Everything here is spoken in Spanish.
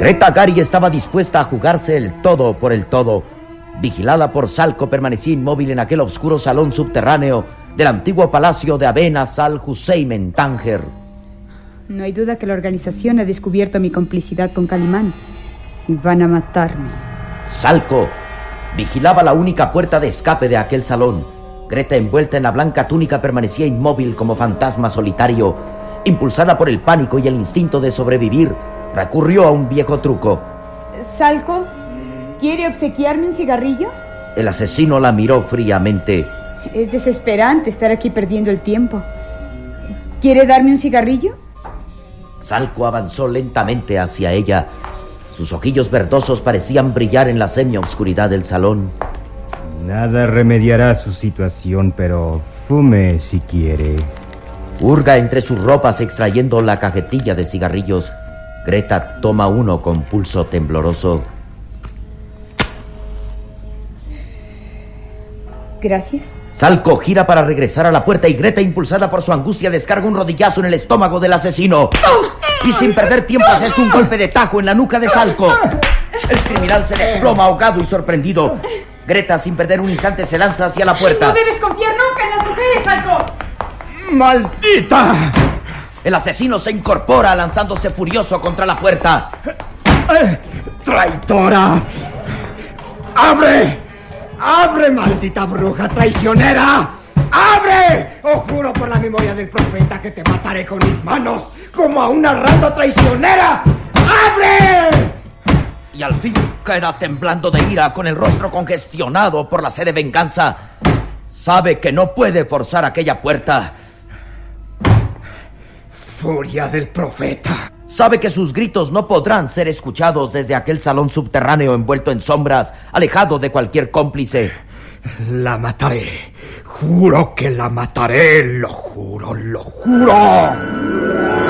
Greta Gary estaba dispuesta a jugarse el todo por el todo. Vigilada por Salco, permanecía inmóvil en aquel oscuro salón subterráneo del antiguo palacio de Abena Sal Hussein en Tánger. No hay duda que la organización ha descubierto mi complicidad con Calimán y van a matarme. Salco vigilaba la única puerta de escape de aquel salón. Greta, envuelta en la blanca túnica, permanecía inmóvil como fantasma solitario. Impulsada por el pánico y el instinto de sobrevivir, recurrió a un viejo truco. Salco, ¿quiere obsequiarme un cigarrillo? El asesino la miró fríamente. Es desesperante estar aquí perdiendo el tiempo. ¿Quiere darme un cigarrillo? Salco avanzó lentamente hacia ella. Sus ojillos verdosos parecían brillar en la semioscuridad del salón. Nada remediará su situación, pero fume si quiere. Hurga entre sus ropas extrayendo la cajetilla de cigarrillos. Greta toma uno con pulso tembloroso. Gracias. Salco gira para regresar a la puerta y Greta, impulsada por su angustia, descarga un rodillazo en el estómago del asesino. Y sin perder tiempo asesta un golpe de tajo en la nuca de Salco. El criminal se desploma ahogado y sorprendido. Greta, sin perder un instante, se lanza hacia la puerta. ¡No debes confiar nunca en las mujeres, Salco! ¡Maldita! El asesino se incorpora lanzándose furioso contra la puerta. ¡Traitora! ¡Abre! ¡Abre, maldita bruja traicionera! ¡Abre! Os juro por la memoria del profeta que te mataré con mis manos como a una rata traicionera. ¡Abre! Y al fin queda temblando de ira, con el rostro congestionado por la sed de venganza. Sabe que no puede forzar aquella puerta. Furia del profeta. Sabe que sus gritos no podrán ser escuchados desde aquel salón subterráneo envuelto en sombras, alejado de cualquier cómplice. La mataré. Juro que la mataré. Lo juro, lo juro.